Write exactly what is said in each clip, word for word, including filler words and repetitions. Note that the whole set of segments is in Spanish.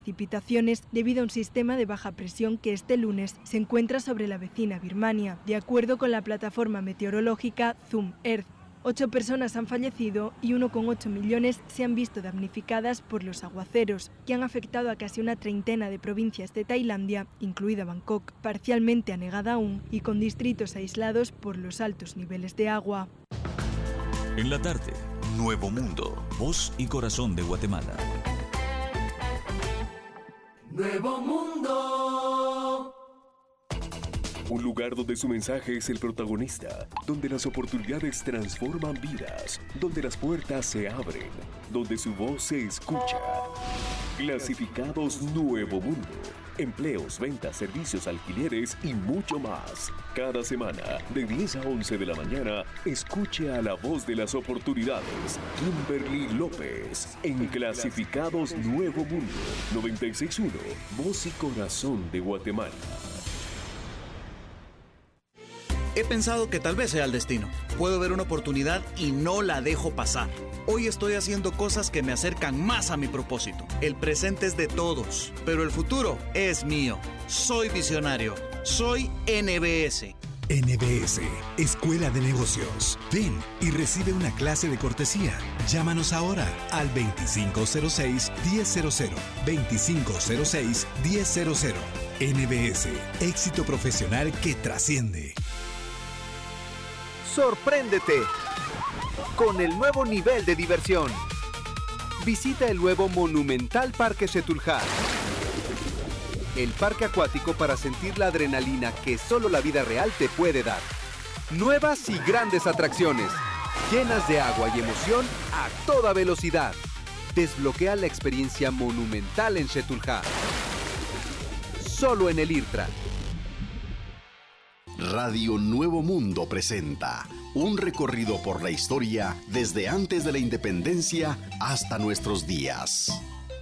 precipitaciones debido a un sistema de baja presión que este lunes se encuentra sobre la vecina Birmania, de acuerdo con la plataforma meteorológica Zoom Earth. Ocho personas han fallecido y uno coma ocho millones se han visto damnificadas por los aguaceros, que han afectado a casi una treintena de provincias de Tailandia, incluida Bangkok, parcialmente anegada aún y con distritos aislados por los altos niveles de agua. En la tarde, Nuevo Mundo, voz y corazón de Guatemala. Nuevo Mundo. Un lugar donde su mensaje es el protagonista, donde las oportunidades transforman vidas, donde las puertas se abren, donde su voz se escucha. Clasificados Nuevo Mundo. Empleos, ventas, servicios, alquileres y mucho más. Cada semana, de diez a once de la mañana, escuche a la voz de las oportunidades, Kimberly López, en Clasificados Nuevo Mundo, noventa y seis punto uno, voz y corazón de Guatemala. He pensado que tal vez sea el destino. Puedo ver una oportunidad y no la dejo pasar. Hoy estoy haciendo cosas que me acercan más a mi propósito. El presente es de todos, pero el futuro es mío. Soy visionario. Soy N B S. N B S, Escuela de Negocios. Ven y recibe una clase de cortesía. Llámanos ahora al veinticinco cero seis, diez cero cero, veinticinco cero seis, diez cero cero. N B S, éxito profesional que trasciende. Sorpréndete con el nuevo nivel de diversión. Visita el nuevo Monumental Parque Xetulhá, el parque acuático para sentir la adrenalina que solo la vida real te puede dar. Nuevas y grandes atracciones, llenas de agua y emoción a toda velocidad. Desbloquea la experiencia monumental en Xetulhá. Solo en el IRTRA. Radio Nuevo Mundo presenta un recorrido por la historia desde antes de la independencia hasta nuestros días.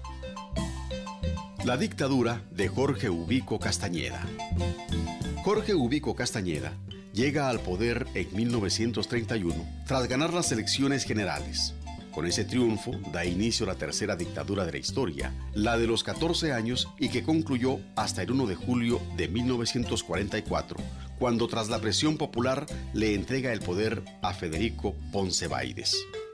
La dictadura de Jorge Ubico Castañeda. Jorge Ubico Castañeda llega al poder en mil novecientos treinta y uno tras ganar las elecciones generales. Con ese triunfo da inicio a la tercera dictadura de la historia, la de los catorce años y que concluyó hasta el primero de julio de mil novecientos cuarenta y cuatro, cuando tras la presión popular le entrega el poder a Federico Ponce Báides.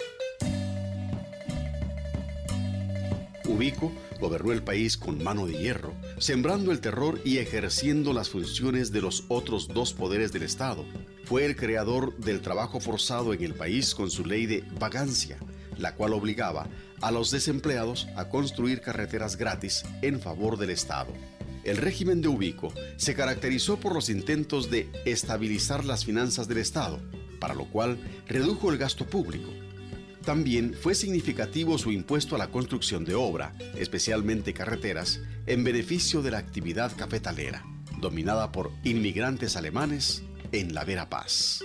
Ubico gobernó el país con mano de hierro, sembrando el terror y ejerciendo las funciones de los otros dos poderes del Estado. Fue el creador del trabajo forzado en el país con su ley de vagancia, la cual obligaba a los desempleados a construir carreteras gratis en favor del Estado. El régimen de Ubico se caracterizó por los intentos de estabilizar las finanzas del Estado, para lo cual redujo el gasto público. También fue significativo su impuesto a la construcción de obra, especialmente carreteras, en beneficio de la actividad cafetalera, dominada por inmigrantes alemanes en la Verapaz.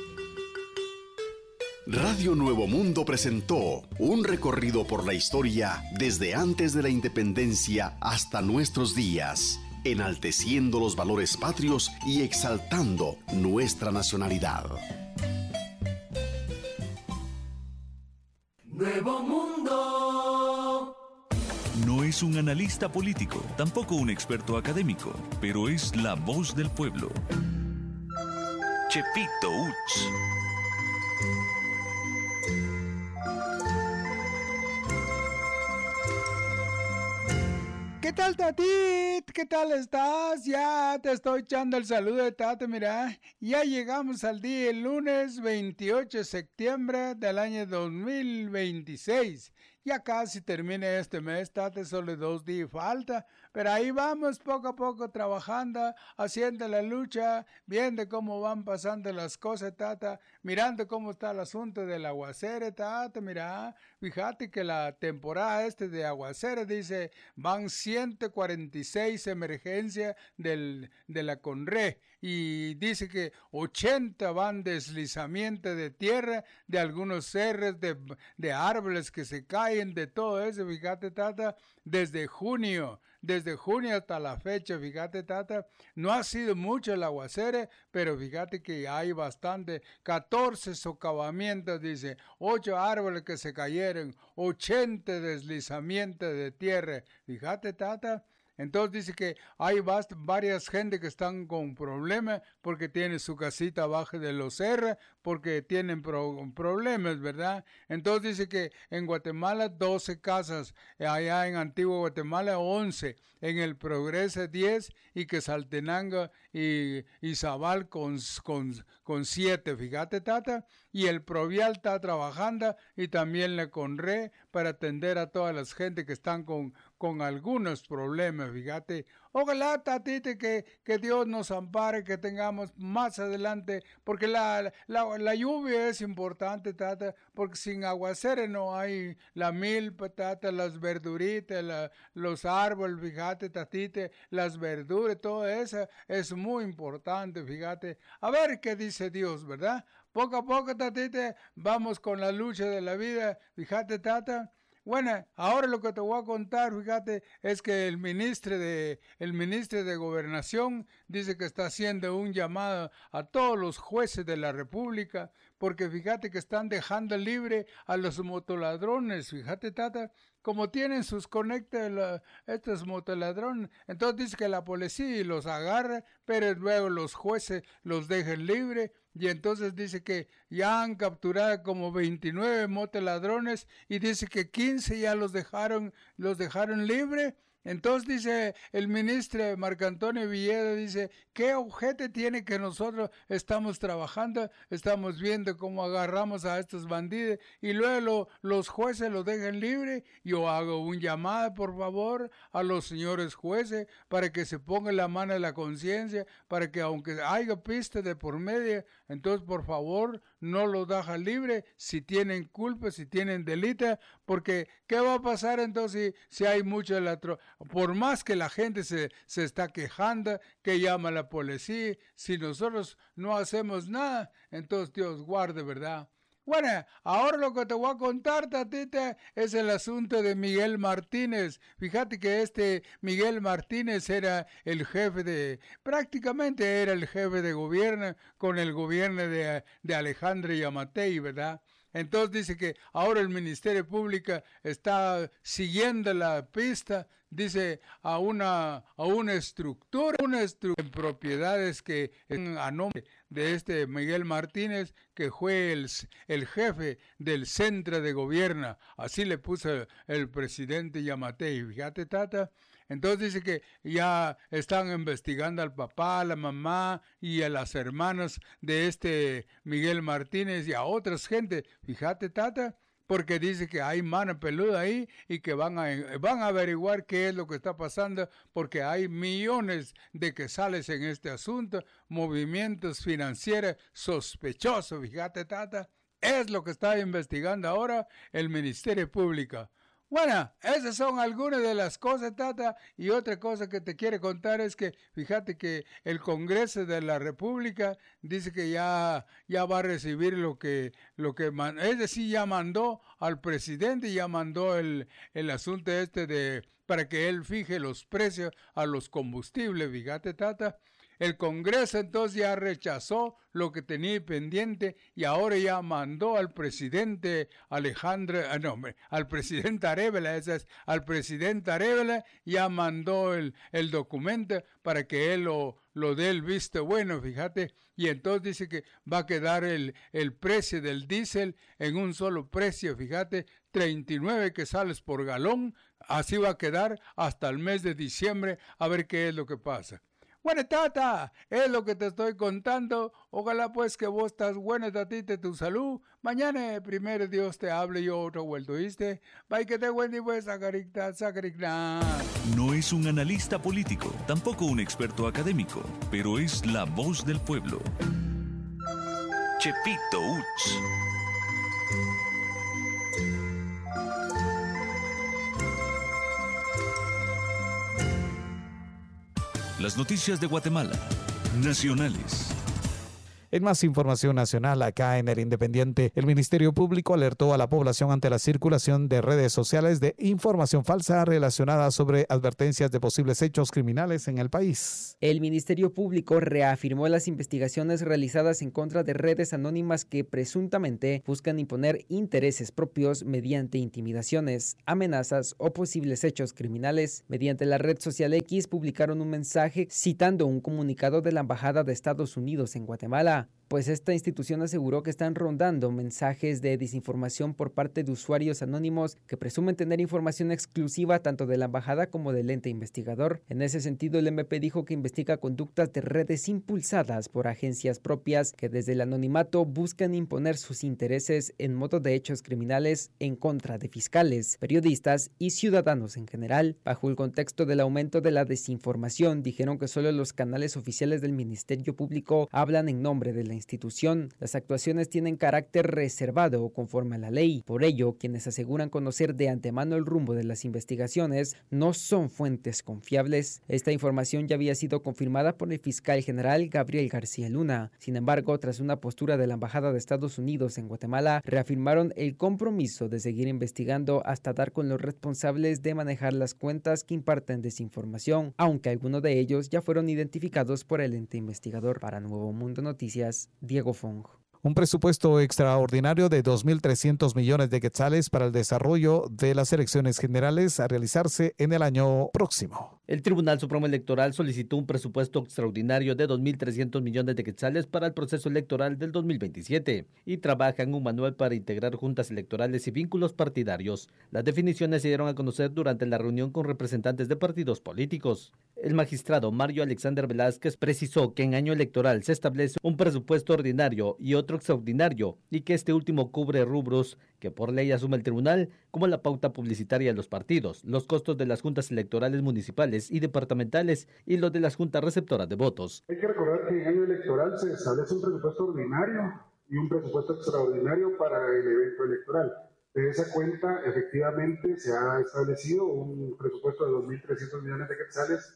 Radio Nuevo Mundo presentó un recorrido por la historia desde antes de la independencia hasta nuestros días, enalteciendo los valores patrios y exaltando nuestra nacionalidad. Nuevo Mundo. No es un analista político, tampoco un experto académico, pero es la voz del pueblo. Chepito Uch. ¿Qué tal, Tatit? ¿Qué tal estás? Ya te estoy echando el saludo de Tate, mira. Ya llegamos al día, el lunes veintiocho de septiembre del año dos mil veintiséis. Ya casi termina este mes, Tate, solo dos días falta. Pero ahí vamos poco a poco trabajando, haciendo la lucha, viendo cómo van pasando las cosas, Tata, mirando cómo está el asunto del aguacero, Tata, mira, fíjate que la temporada este de aguacero, dice, van ciento cuarenta y seis emergencias del, de la CONRE, y dice que ochenta van deslizamiento de tierra, de algunos cerros, de, de árboles que se caen, de todo eso, fíjate, Tata, desde junio, desde junio hasta la fecha, fíjate, Tata, no ha sido mucho el aguacero, pero fíjate que hay bastante, catorce socavamientos, dice, ocho árboles que se cayeron, ochenta deslizamientos de tierra, fíjate, Tata, Entonces dice que hay bast- varias gente que están con problemas porque tienen su casita abajo de los cerros, porque tienen pro- problemas, ¿verdad? Entonces dice que en Guatemala doce casas, allá en Antigua Guatemala once, en el Progreso diez y que Saltenanga y, y Zabal con, con, con siete, fíjate, tata, y el Provial está trabajando y también la Conre para atender a todas las gente que están con, con algunos problemas, fíjate. Ojalá, tatite, que, que Dios nos ampare, que tengamos más adelante, porque la, la, la lluvia es importante, tata, porque sin aguacero no hay la milpa, tata, las verduritas, la, los árboles, fíjate, tatite, las verduras, todo eso es muy importante, fíjate. A ver qué dice Dios, ¿verdad? Poco a poco, tatite, vamos con la lucha de la vida, fíjate, tata. Bueno, ahora lo que te voy a contar, fíjate, es que el ministro de el ministro de Gobernación dice que está haciendo un llamado a todos los jueces de la República, porque fíjate que están dejando libre a los motoladrones, fíjate, tata, como tienen sus conectas la, estos motoladrones, entonces dice que la policía los agarra, pero luego los jueces los dejan libre. Y entonces dice que ya han capturado como veintinueve motoladrones y dice que quince ya los dejaron, los dejaron libre. Entonces dice el ministro Marco Antonio Villeda, dice, ¿qué objeto tiene que nosotros estamos trabajando? Estamos viendo cómo agarramos a estos bandidos y luego lo, los jueces los dejan libre. Yo hago un llamado, por favor, a los señores jueces para que se pongan la mano en la conciencia, para que aunque haya pista de por medio, entonces por favor no los dejan libre si tienen culpa, si tienen delito, porque ¿qué va a pasar entonces si, si hay mucho latro? Por más que la gente se, se está quejando, que llama a la policía, si nosotros no hacemos nada, entonces Dios guarde, ¿verdad? Bueno, ahora lo que te voy a contar, tatita, es el asunto de Miguel Martínez. Fíjate que este Miguel Martínez era el jefe de, prácticamente era el jefe de gobierno con el gobierno de, de Alejandro Yamatei, ¿verdad? Entonces dice que ahora el Ministerio Público está siguiendo la pista, dice, a una, a una estructura, una estructura en propiedades que a nombre de este Miguel Martínez, que fue el, el jefe del centro de gobierno, así le puso el presidente Yamatei, fíjate, tata. Entonces dice que ya están investigando al papá, a la mamá y a las hermanas de este Miguel Martínez y a otras gente. Fíjate, tata, porque dice que hay mano peluda ahí y que van a, van a averiguar qué es lo que está pasando, porque hay millones de quetzales en este asunto, movimientos financieros sospechosos. Fíjate, tata, es lo que está investigando ahora el Ministerio Público. Bueno, esas son algunas de las cosas, tata, y otra cosa que te quiero contar es que, fíjate que el Congreso de la República dice que ya, ya va a recibir lo que, lo que, man, es decir, ya mandó al presidente, ya mandó el, el asunto este de, para que él fije los precios a los combustibles, fíjate, tata. El Congreso entonces ya rechazó lo que tenía pendiente y ahora ya mandó al presidente Alejandro, ah, no, al presidente Arevalo, ese es, al presidente Arevalo ya mandó el, el documento para que él lo, lo dé el visto bueno, fíjate, y entonces dice que va a quedar el, el precio del diésel en un solo precio, fíjate, treinta y nueve quetzales por galón, así va a quedar hasta el mes de diciembre, a ver qué es lo que pasa. Bueno, tata, es lo que te estoy contando. Ojalá pues que vos estás buena, tatita, tu salud. Mañana primero Dios te hable y yo otro vuelto, ¿viste? Bye, que te buen día, pues, sacaricta, sacaricta. No es un analista político, tampoco un experto académico, pero es la voz del pueblo. Chepito Uch. Las noticias de Guatemala, nacionales. En más información nacional, acá en El Independiente, el Ministerio Público alertó a la población ante la circulación de redes sociales de información falsa relacionada sobre advertencias de posibles hechos criminales en el país. El Ministerio Público reafirmó las investigaciones realizadas en contra de redes anónimas que presuntamente buscan imponer intereses propios mediante intimidaciones, amenazas o posibles hechos criminales. Mediante la red social X publicaron un mensaje citando un comunicado de la Embajada de Estados Unidos en Guatemala, pues esta institución aseguró que están rondando mensajes de desinformación por parte de usuarios anónimos que presumen tener información exclusiva tanto de la embajada como del ente investigador. En ese sentido, el M P dijo que investiga conductas de redes impulsadas por agencias propias que desde el anonimato buscan imponer sus intereses en modo de hechos criminales en contra de fiscales, periodistas y ciudadanos en general. Bajo el contexto del aumento de la desinformación, dijeron que solo los canales oficiales del Ministerio Público hablan en nombre de la institución. Las actuaciones tienen carácter reservado conforme a la ley. Por ello, quienes aseguran conocer de antemano el rumbo de las investigaciones no son fuentes confiables. Esta información ya había sido confirmada por el fiscal general Gabriel García Luna. Sin embargo, tras una postura de la Embajada de Estados Unidos en Guatemala, reafirmaron el compromiso de seguir investigando hasta dar con los responsables de manejar las cuentas que imparten desinformación, aunque algunos de ellos ya fueron identificados por el ente investigador. Para Nuevo Mundo Noticias, Diego Fong. Un presupuesto extraordinario de dos mil trescientos millones de quetzales para el desarrollo de las elecciones generales a realizarse en el año próximo. El Tribunal Supremo Electoral solicitó un presupuesto extraordinario de dos mil trescientos millones de quetzales para el proceso electoral del dos mil veintisiete y trabaja en un manual para integrar juntas electorales y vínculos partidarios. Las definiciones se dieron a conocer durante la reunión con representantes de partidos políticos. El magistrado Mario Alexander Velázquez precisó que en año electoral se establece un presupuesto ordinario y otro extraordinario y que este último cubre rubros que por ley asume el tribunal, como la pauta publicitaria de los partidos, los costos de las juntas electorales municipales y departamentales y los de las juntas receptoras de votos. Hay que recordar que en año electoral se establece un presupuesto ordinario y un presupuesto extraordinario para el evento electoral. De esa cuenta, efectivamente, se ha establecido un presupuesto de dos mil trescientos millones de quetzales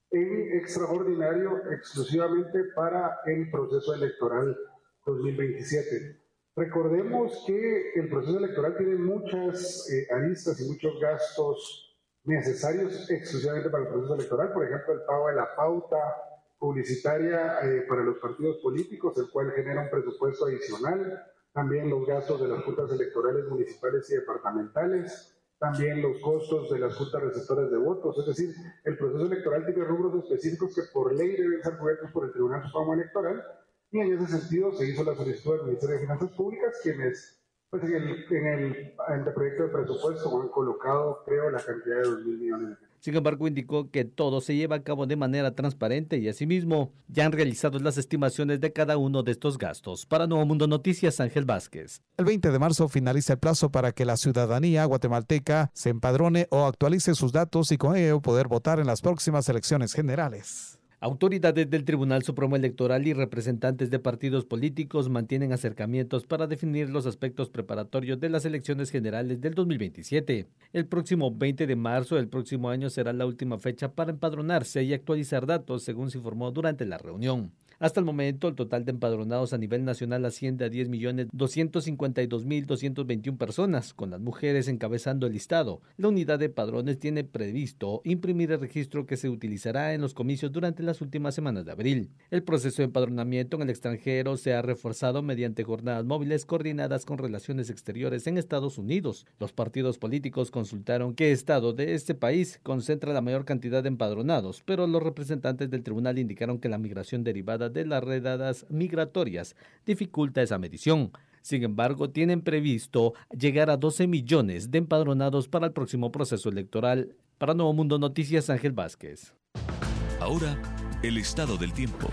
en extraordinario exclusivamente para el proceso electoral dos mil veintisiete. Recordemos que el proceso electoral tiene muchas eh, aristas y muchos gastos necesarios exclusivamente para el proceso electoral, por ejemplo, el pago de la pauta publicitaria eh, para los partidos políticos, el cual genera un presupuesto adicional, también los gastos de las juntas electorales municipales y departamentales, también los costos de las juntas receptoras de votos, es decir, el proceso electoral tiene rubros específicos que por ley deben ser cubiertos por el Tribunal Supremo Electoral. Y en ese sentido se hizo la solicitud del Ministerio de Finanzas Públicas, quienes pues, en, el, en el anteproyecto de presupuesto han colocado, creo, la cantidad de dos mil millones de pesos. Sin embargo, indicó que todo se lleva a cabo de manera transparente y asimismo ya han realizado las estimaciones de cada uno de estos gastos. Para Nuevo Mundo Noticias, Ángel Vázquez. El veinte de marzo finaliza el plazo para que la ciudadanía guatemalteca se empadrone o actualice sus datos y con ello poder votar en las próximas elecciones generales. Autoridades del Tribunal Supremo Electoral y representantes de partidos políticos mantienen acercamientos para definir los aspectos preparatorios de las elecciones generales del dos mil veintisiete. El próximo veinte de marzo del próximo año será la última fecha para empadronarse y actualizar datos, según se informó durante la reunión. Hasta el momento, el total de empadronados a nivel nacional asciende a diez millones doscientos cincuenta y dos mil doscientos veintiuna personas, con las mujeres encabezando el listado. La unidad de padrones tiene previsto imprimir el registro que se utilizará en los comicios durante las últimas semanas de abril. El proceso de empadronamiento en el extranjero se ha reforzado mediante jornadas móviles coordinadas con Relaciones Exteriores en Estados Unidos. Los partidos políticos consultaron qué estado de este país concentra la mayor cantidad de empadronados, pero los representantes del tribunal indicaron que la migración derivada de las redadas migratorias dificulta esa medición. Sin embargo, tienen previsto llegar a doce millones de empadronados para el próximo proceso electoral. Para Nuevo Mundo Noticias, Ángel Vázquez. Ahora, el estado del tiempo.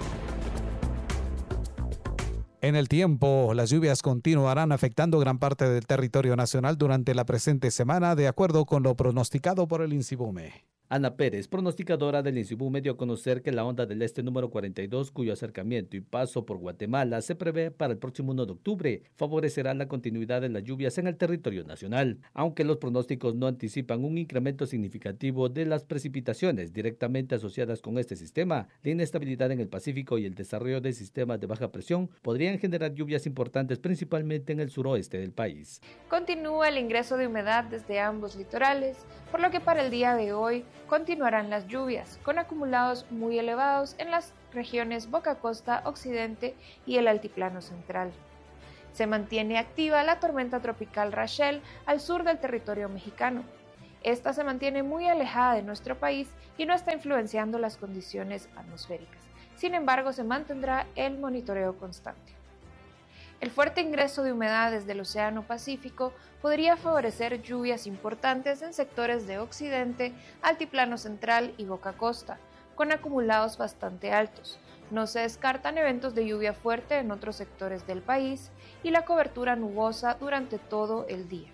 En el tiempo, las lluvias continuarán afectando gran parte del territorio nacional durante la presente semana, de acuerdo con lo pronosticado por el INSIBUME. Ana Pérez, pronosticadora del INSIBUME, dio a conocer que la onda del este número cuarenta y dos, cuyo acercamiento y paso por Guatemala se prevé para el próximo uno de octubre, favorecerá la continuidad de las lluvias en el territorio nacional. Aunque los pronósticos no anticipan un incremento significativo de las precipitaciones directamente asociadas con este sistema, la inestabilidad en el Pacífico y el desarrollo de sistemas de baja presión podrían generar lluvias importantes principalmente en el suroeste del país. Continúa el ingreso de humedad desde ambos litorales, por lo que para el día de hoy continuarán las lluvias, con acumulados muy elevados en las regiones Boca Costa, Occidente y el Altiplano Central. Se mantiene activa la tormenta tropical Rachel al sur del territorio mexicano. Esta se mantiene muy alejada de nuestro país y no está influenciando las condiciones atmosféricas. Sin embargo, se mantendrá el monitoreo constante. El fuerte ingreso de humedad desde el Océano Pacífico podría favorecer lluvias importantes en sectores de Occidente, Altiplano Central y Boca Costa, con acumulados bastante altos. No se descartan eventos de lluvia fuerte en otros sectores del país y la cobertura nubosa durante todo el día.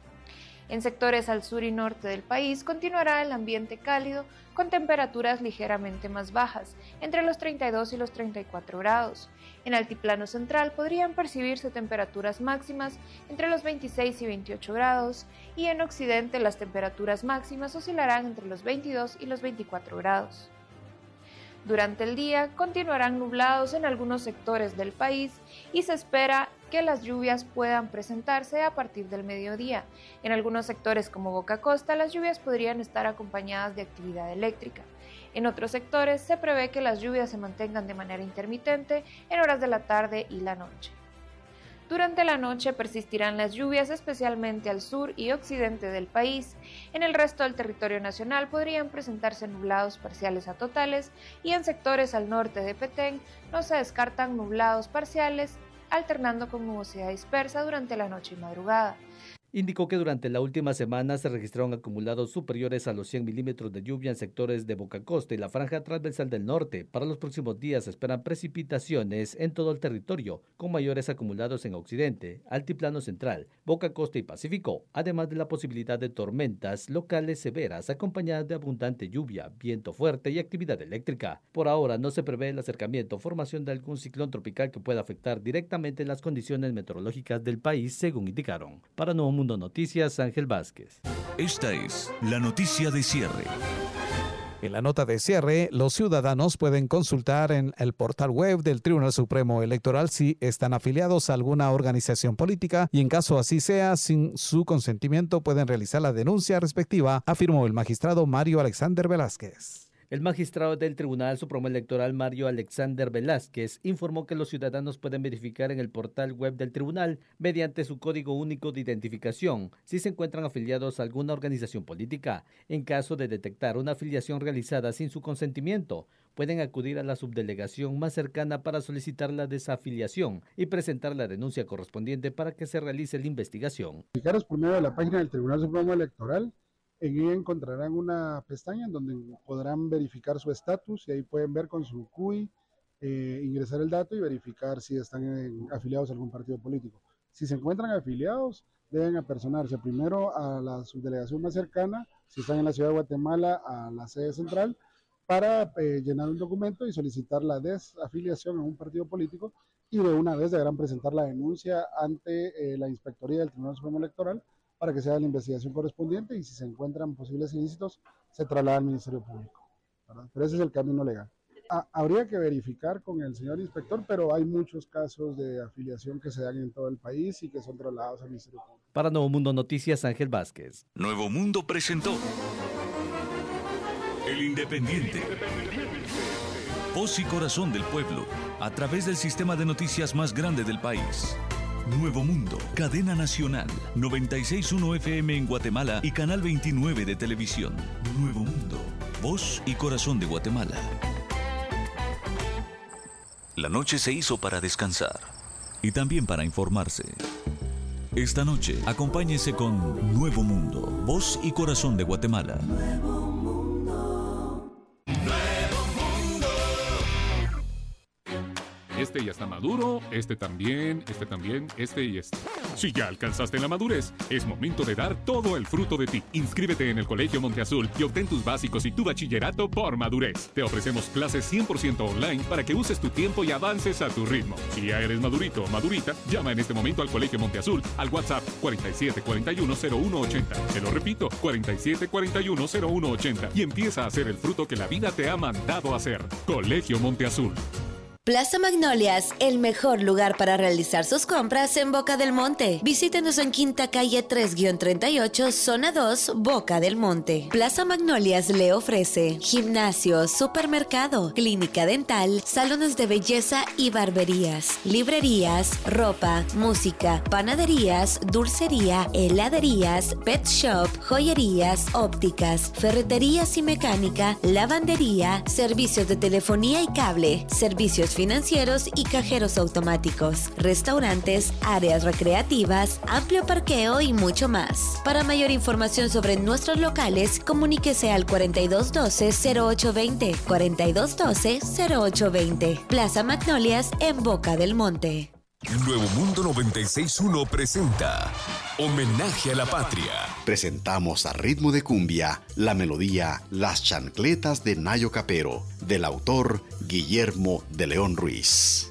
En sectores al sur y norte del país continuará el ambiente cálido con temperaturas ligeramente más bajas, entre los treinta y dos y los treinta y cuatro grados. En Altiplano Central podrían percibirse temperaturas máximas entre los veintiséis y veintiocho grados y en Occidente las temperaturas máximas oscilarán entre los veintidós y los veinticuatro grados. Durante el día continuarán nublados en algunos sectores del país y se espera que las lluvias puedan presentarse a partir del mediodía. En algunos sectores como Boca Costa, las lluvias podrían estar acompañadas de actividad eléctrica. En otros sectores se prevé que las lluvias se mantengan de manera intermitente en horas de la tarde y la noche. Durante la noche persistirán las lluvias, especialmente al sur y occidente del país. En el resto del territorio nacional podrían presentarse nublados parciales a totales y en sectores al norte de Petén no se descartan nublados parciales, alternando con nubosidad dispersa durante la noche y madrugada. Indicó que durante la última semana se registraron acumulados superiores a los cien milímetros de lluvia en sectores de Boca Costa y la franja transversal del norte. Para los próximos días se esperan precipitaciones en todo el territorio, con mayores acumulados en Occidente, Altiplano Central, Boca Costa y Pacífico, además de la posibilidad de tormentas locales severas acompañadas de abundante lluvia, viento fuerte y actividad eléctrica. Por ahora no se prevé el acercamiento o formación de algún ciclón tropical que pueda afectar directamente las condiciones meteorológicas del país, según indicaron. Para Nuevo Mundo Noticias, Ángel Vázquez. Esta es la noticia de cierre. En la nota de cierre, los ciudadanos pueden consultar en el portal web del Tribunal Supremo Electoral si están afiliados a alguna organización política y en caso así sea, sin su consentimiento pueden realizar la denuncia respectiva, afirmó el magistrado Mario Alexander Velázquez. El magistrado del Tribunal Supremo Electoral Mario Alexander Velázquez informó que los ciudadanos pueden verificar en el portal web del tribunal mediante su código único de identificación si se encuentran afiliados a alguna organización política. En caso de detectar una afiliación realizada sin su consentimiento, pueden acudir a la subdelegación más cercana para solicitar la desafiliación y presentar la denuncia correspondiente para que se realice la investigación. Verificaros por medio de la página del Tribunal Supremo Electoral. En ella encontrarán una pestaña en donde podrán verificar su estatus y ahí pueden ver con su C U I, eh, ingresar el dato y verificar si están en, afiliados a algún partido político. Si se encuentran afiliados, deben apersonarse primero a la subdelegación más cercana, si están en la ciudad de Guatemala, a la sede central, para eh, llenar un documento y solicitar la desafiliación a un partido político y de una vez deberán presentar la denuncia ante eh, la Inspectoría del Tribunal Supremo Electoral para que se haga la investigación correspondiente y si se encuentran posibles ilícitos, se traslada al Ministerio Público, ¿verdad? Pero ese es el camino legal. Ah, habría que verificar con el señor inspector, pero hay muchos casos de afiliación que se dan en todo el país y que son trasladados al Ministerio Público. Para Nuevo Mundo Noticias, Ángel Vázquez. Nuevo Mundo presentó El Independiente. Voz y corazón del pueblo, a través del sistema de noticias más grande del país. Nuevo Mundo, cadena nacional, noventa y seis punto uno F M en Guatemala y canal veintinueve de televisión. Nuevo Mundo, voz y corazón de Guatemala. La noche se hizo para descansar y también para informarse. Esta noche, acompáñese con Nuevo Mundo, voz y corazón de Guatemala. Nuevo Mundo. Nuevo Mundo. Este ya está maduro, este también, este también, este y este. Si ya alcanzaste la madurez, es momento de dar todo el fruto de ti. Inscríbete en el Colegio Monteazul y obtén tus básicos y tu bachillerato por madurez. Te ofrecemos clases cien por ciento online para que uses tu tiempo y avances a tu ritmo. Si ya eres madurito o madurita, llama en este momento al Colegio Monteazul al WhatsApp cuarenta y siete cuarenta y uno cero uno ochenta. Te lo repito, cuarenta y siete cuarenta y uno cero uno ochenta y empieza a hacer el fruto que la vida te ha mandado a hacer. Colegio Monteazul. Plaza Magnolias, el mejor lugar para realizar sus compras en Boca del Monte. Visítenos en Quinta Calle tres treinta y ocho, Zona dos, Boca del Monte. Plaza Magnolias le ofrece gimnasio, supermercado, clínica dental, salones de belleza y barberías, librerías, ropa, música, panaderías, dulcería, heladerías, pet shop, joyerías, ópticas, ferreterías y mecánica, lavandería, servicios de telefonía y cable, servicios financieros y cajeros automáticos, restaurantes, áreas recreativas, amplio parqueo y mucho más. Para mayor información sobre nuestros locales, comuníquese al cuarenta y dos doce cero ocho veinte, cuarenta y dos doce cero ocho veinte. Plaza Magnolias en Boca del Monte. Nuevo Mundo noventa y seis punto uno presenta Homenaje a la Patria. Presentamos a ritmo de cumbia la melodía Las Chancletas de Nayo Capero, del autor Guillermo de León Ruiz.